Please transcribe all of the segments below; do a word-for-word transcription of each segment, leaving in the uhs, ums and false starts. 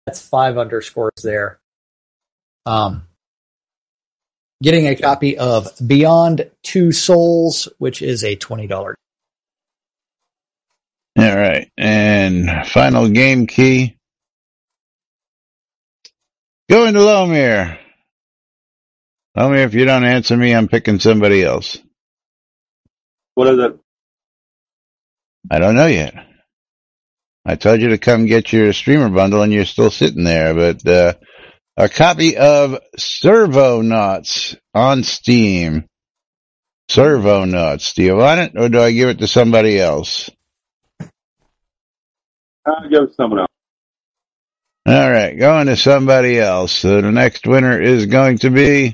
That's five underscores there. Um, getting a copy of Beyond Two Souls, which is a twenty dollars. All right. And final game key. Going to Lomir. Lomir, if you don't answer me, I'm picking somebody else. What is it? I don't know yet. I told you to come get your streamer bundle and you're still sitting there, but, uh, a copy of Servonauts on Steam. Servonauts. Do you want it or do I give it to somebody else? I'll give it to someone else. All right, going to somebody else. So the next winner is going to be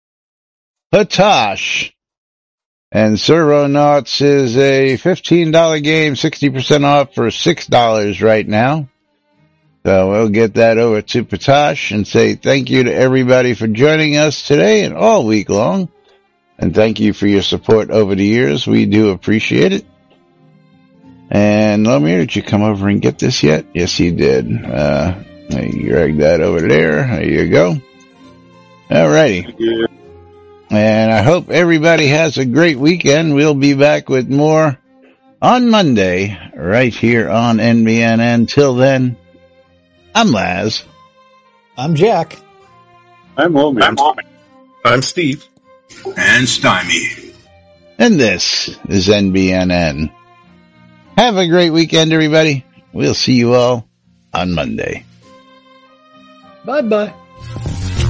Hatosh. And Servonauts is a fifteen dollars game, sixty percent off for six dollars right now. So we'll get that over to Patosh and say thank you to everybody for joining us today and all week long. And thank you for your support over the years. We do appreciate it. And Lomir, did you come over and get this yet? Yes, you did. Uh, you drag that over there. There you go. Alrighty. Thank you. And I hope everybody has a great weekend. We'll be back with more on Monday right here on N B N. Until then, I'm Laz. I'm Jack. I'm Lomir. I'm, I'm Steve. And Stymie. And this is N B N N. Have a great weekend, everybody. We'll see you all on Monday. Bye-bye.